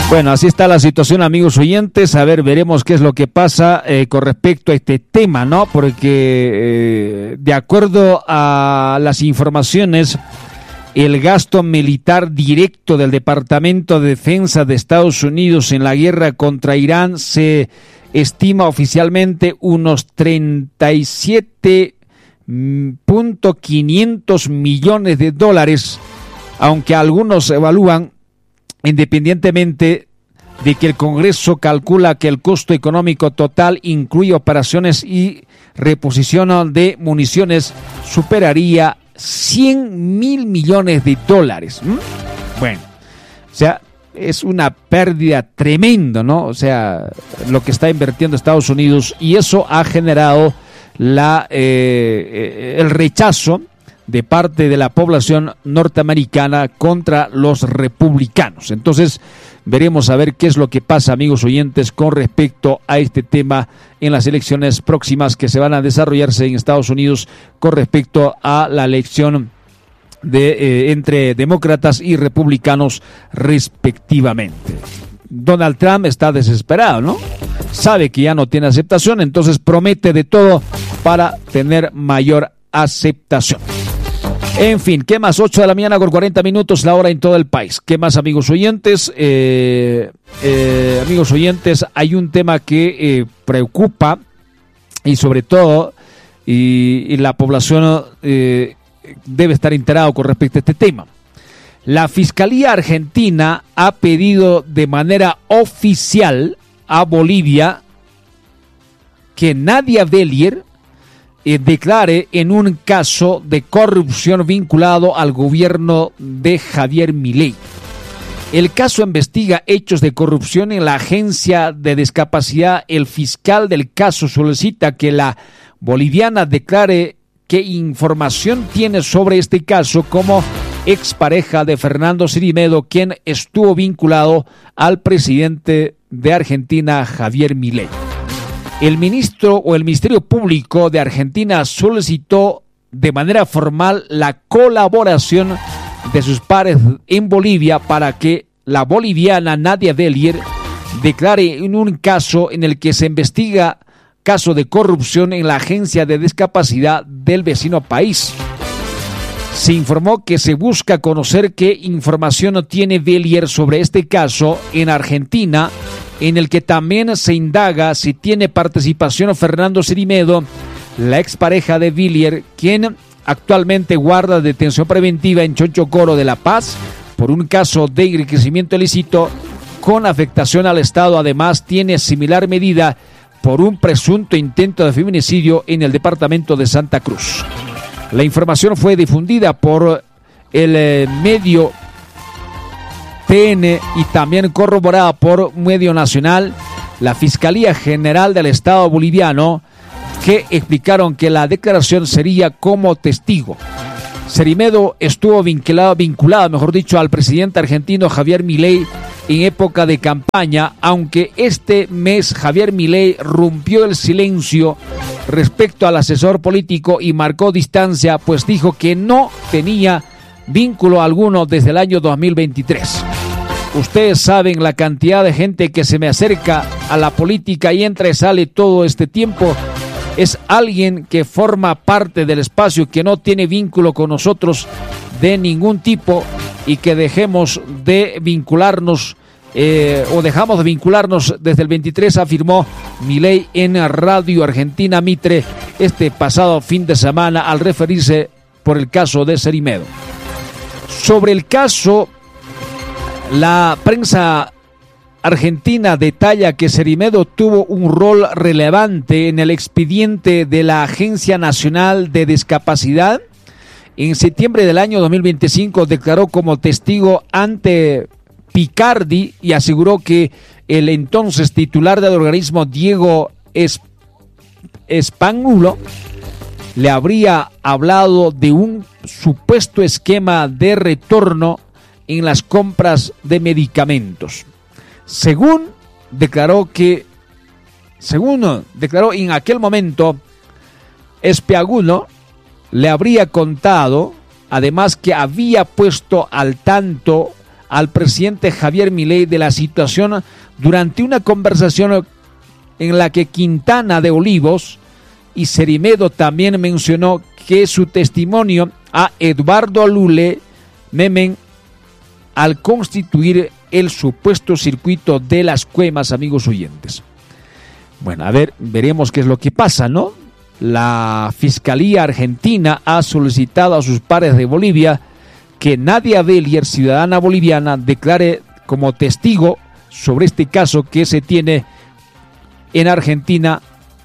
Bueno, así está la situación, amigos oyentes. A ver, veremos qué es lo que pasa con respecto a este tema, ¿no? Porque de acuerdo a las informaciones, el gasto militar directo del Departamento de Defensa de Estados Unidos en la guerra contra Irán se estima oficialmente unos 37.500 millones de dólares, aunque algunos evalúan, independientemente de que el Congreso calcula que el costo económico total incluye operaciones y reposición de municiones, superaría 100.000 millones de dólares. Bueno, o sea, es una pérdida tremenda, ¿no? O sea, lo que está invirtiendo Estados Unidos, y eso ha generado el rechazo de parte de la población norteamericana contra los republicanos. Entonces, veremos a ver qué es lo que pasa, amigos oyentes, con respecto a este tema en las elecciones próximas que se van a desarrollarse en Estados Unidos con respecto a la elección entre demócratas y republicanos respectivamente. Donald Trump está desesperado, ¿no? Sabe que ya no tiene aceptación, entonces promete de todo para tener mayor aceptación. En fin, ¿qué más? 8 de la mañana con 40 minutos, la hora en todo el país. ¿Qué más, amigos oyentes? Amigos oyentes, hay un tema que preocupa y sobre todo y la población debe estar enterado con respecto a este tema. La Fiscalía Argentina ha pedido de manera oficial a Bolivia que Nadia Velier declare en un caso de corrupción vinculado al gobierno de Javier Milei. El caso investiga hechos de corrupción en la agencia de discapacidad. El fiscal del caso solicita que la boliviana declare qué información tiene sobre este caso como expareja de Fernando Cerimedo, quien estuvo vinculado al presidente de Argentina, Javier Milei. El Ministerio Público de Argentina solicitó de manera formal la colaboración de sus pares en Bolivia para que la boliviana Nadia Velier declare en un caso en el que se investiga caso de corrupción en la agencia de discapacidad del vecino país. Se informó que se busca conocer qué información tiene Velier sobre este caso en Argentina, en el que también se indaga si tiene participación Fernando Cerimedo, la expareja de Velier, quien actualmente guarda detención preventiva en Chonchocoro de La Paz por un caso de enriquecimiento ilícito con afectación al Estado. Además, tiene similar medida por un presunto intento de feminicidio en el departamento de Santa Cruz. La información fue difundida por el medio TN y también corroborada por medio nacional, la Fiscalía General del Estado boliviano, que explicaron que la declaración sería como testigo. Cerimedo estuvo vinculado, mejor dicho, al presidente argentino Javier Milei en época de campaña, aunque este mes Javier Milei rompió el silencio respecto al asesor político y marcó distancia, pues dijo que no tenía vínculo alguno desde el año 2023. Ustedes saben la cantidad de gente que se me acerca a la política y entra y sale todo este tiempo. Es alguien que forma parte del espacio, que no tiene vínculo con nosotros de ningún tipo, y que dejemos de vincularnos o dejamos de vincularnos desde el 23, afirmó Milei en Radio Argentina Mitre este pasado fin de semana al referirse por el caso de Cerimedo. Sobre el caso, la prensa argentina detalla que Cerimedo tuvo un rol relevante en el expediente de la Agencia Nacional de Discapacidad. En septiembre del año 2025 declaró como testigo ante Picardi y aseguró que el entonces titular del organismo, Diego Spagnuolo, le habría hablado de un supuesto esquema de retorno en las compras de medicamentos. Según declaró en aquel momento, Spagnuolo le habría contado además que había puesto al tanto al presidente Javier Milei de la situación durante una conversación en la que Quintana de Olivos y Cerimedo también mencionó que su testimonio a Eduardo Lule Memen al constituir el supuesto circuito de las Cuemas, amigos oyentes. Bueno, a ver, veremos qué es lo que pasa, ¿no? La Fiscalía Argentina ha solicitado a sus pares de Bolivia que Nadia Velier, ciudadana boliviana, declare como testigo sobre este caso que se tiene en Argentina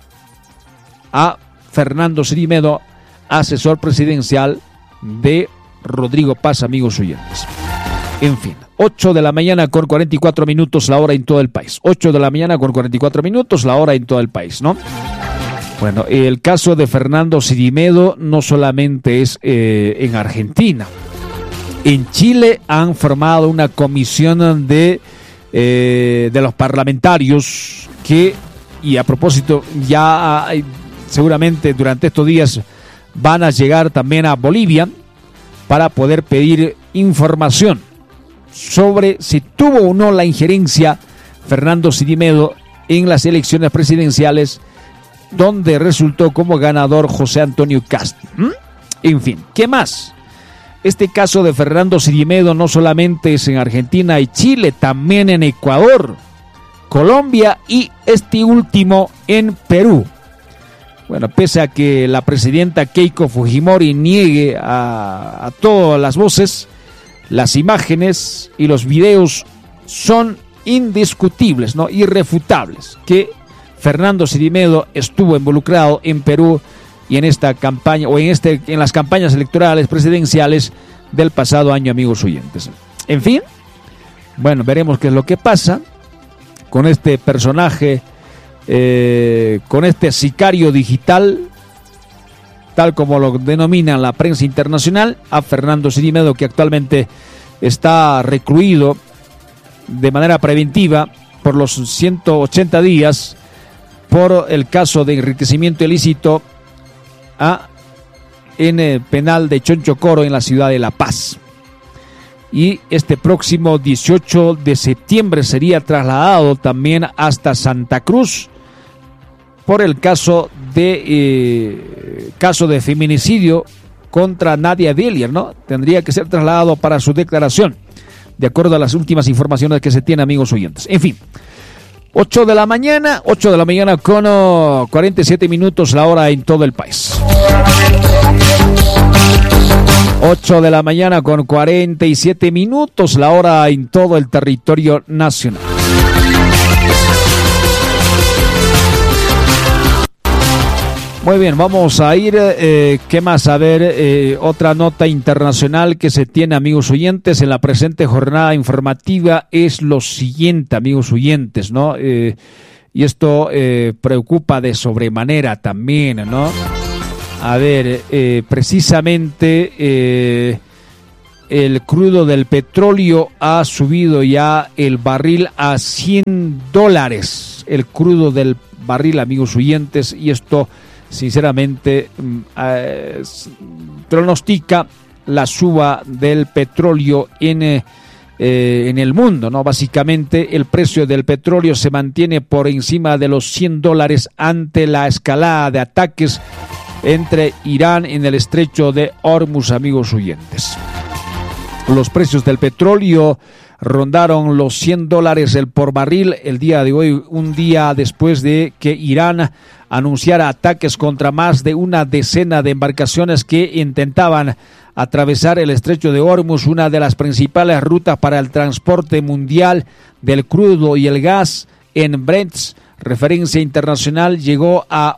a Fernando Cerimedo, asesor presidencial de Rodrigo Paz, amigos oyentes. En fin, 8 de la mañana con 44 minutos la hora en todo el país. 8 de la mañana con 44 minutos la hora en todo el país, ¿no? Bueno, el caso de Fernando Cerimedo no solamente es en Argentina. En Chile han formado una comisión de los parlamentarios que, y a propósito, ya seguramente durante estos días van a llegar también a Bolivia para poder pedir información sobre si tuvo o no la injerencia Fernando Cerimedo en las elecciones presidenciales, donde resultó como ganador José Antonio Kast. En fin, ¿qué más? Este caso de Fernando Cerimedo no solamente es en Argentina y Chile, también en Ecuador, Colombia y este último en Perú. Bueno, pese a que la presidenta Keiko Fujimori niegue a todas las voces, las imágenes y los videos son indiscutibles, ¿no? Irrefutables, que Fernando Cerimedo estuvo involucrado en Perú y en esta campaña, o en las campañas electorales presidenciales del pasado año, amigos oyentes. En fin, bueno, veremos qué es lo que pasa con este personaje, con este sicario digital, tal como lo denomina la prensa internacional, a Fernando Cerimedo, que actualmente está recluido de manera preventiva por los 180 días por el caso de enriquecimiento ilícito en el penal de Chonchocoro en la ciudad de La Paz. Y este próximo 18 de septiembre sería trasladado también hasta Santa Cruz por el caso de feminicidio contra Nadia Velier, ¿no? Tendría que ser trasladado para su declaración, de acuerdo a las últimas informaciones que se tienen, amigos oyentes. En fin, 8 de la mañana con 47 minutos la hora en todo el país. 8 de la mañana con 47 minutos la hora en todo el territorio nacional. Muy bien, vamos a ir, ¿qué más? A ver, otra nota internacional que se tiene, amigos oyentes, en la presente jornada informativa es lo siguiente, amigos oyentes, ¿no? Y esto preocupa de sobremanera también, ¿no? A ver, precisamente el crudo del petróleo ha subido ya el barril a $100, el crudo del barril, amigos oyentes, y esto sinceramente pronostica la suba del petróleo en el mundo, ¿no? Básicamente el precio del petróleo se mantiene por encima de los $100 ante la escalada de ataques entre Irán en el estrecho de Hormuz, amigos oyentes. Los precios del petróleo rondaron los $100 el por barril el día de hoy, un día después de que Irán anunciara ataques contra más de una decena de embarcaciones que intentaban atravesar el estrecho de Hormuz, una de las principales rutas para el transporte mundial del crudo y el gas en Brent. Referencia internacional llegó a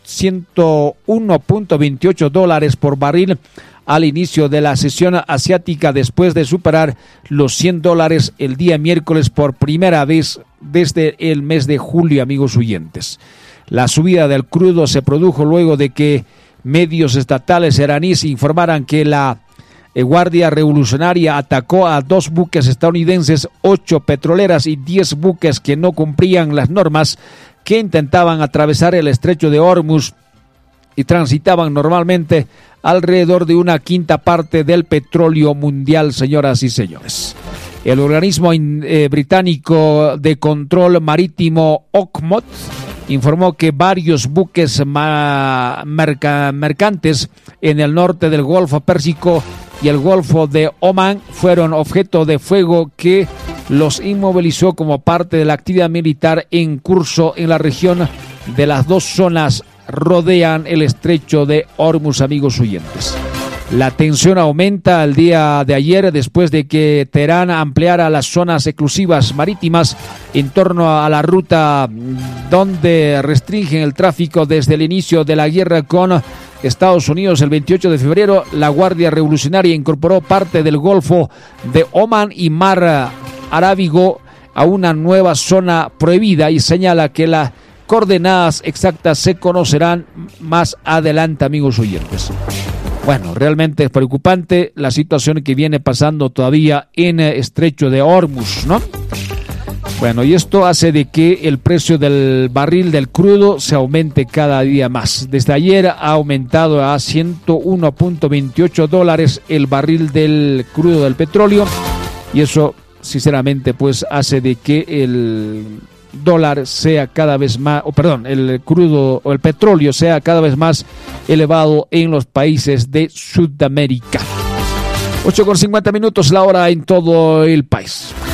$101.28 por barril al inicio de la sesión asiática, después de superar los $100 el día miércoles por primera vez desde el mes de julio, amigos oyentes. La subida del crudo se produjo luego de que medios estatales iraníes informaran que la Guardia Revolucionaria atacó a 2 buques estadounidenses, 8 petroleras y 10 buques que no cumplían las normas, que intentaban atravesar el estrecho de Hormuz y transitaban normalmente alrededor de 1/5 parte del petróleo mundial, señoras y señores. El organismo británico de control marítimo OCMOT informó que varios buques mercantes en el norte del Golfo Pérsico y el Golfo de Omán fueron objeto de fuego que los inmovilizó como parte de la actividad militar en curso en la región de las dos zonas rodean el estrecho de Hormuz, amigos oyentes. La tensión aumenta el día de ayer después de que Teherán ampliara las zonas exclusivas marítimas en torno a la ruta donde restringen el tráfico desde el inicio de la guerra con Estados Unidos. El 28 de febrero, la Guardia Revolucionaria incorporó parte del Golfo de Omán y Mar Arábigo a una nueva zona prohibida y señala que las coordenadas exactas se conocerán más adelante, amigos oyentes. Bueno, realmente es preocupante la situación que viene pasando todavía en el estrecho de Hormuz, ¿no? Bueno, y esto hace de que el precio del barril del crudo se aumente cada día más. Desde ayer ha aumentado a $101.28 el barril del crudo del petróleo y eso, sinceramente, pues hace de que el dólar sea cada vez más, el crudo o el petróleo sea cada vez más elevado en los países de Sudamérica. 8:50 la hora en todo el país.